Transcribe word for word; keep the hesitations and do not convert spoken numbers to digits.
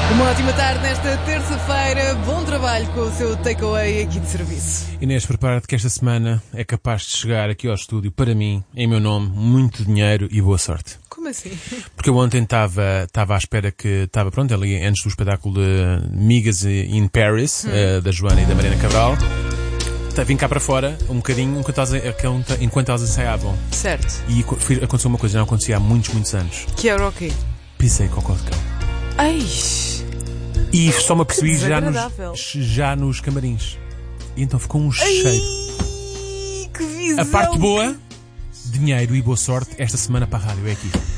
Uma ótima tarde nesta terça-feira. Bom trabalho com o seu takeaway aqui de serviço. Inês, prepara-te que esta semana é capaz de chegar aqui ao estúdio, para mim, em meu nome, muito dinheiro e boa sorte. Como assim? Porque eu ontem estava estava à espera que... Estava pronto, ali antes do espetáculo de Migas in Paris, hum. uh, da Joana e da Mariana Cabral. Vim cá para fora um bocadinho enquanto elas, enquanto elas ensaiavam. Certo. E aconteceu uma coisa que não acontecia há muitos, muitos anos. Que era o quê? Pisei cocó de cão. Ai! E só me apercebi já nos, já nos camarins. E então ficou um cheiro. Ai, que visão! A parte boa, dinheiro e boa sorte esta semana para a rádio é aqui.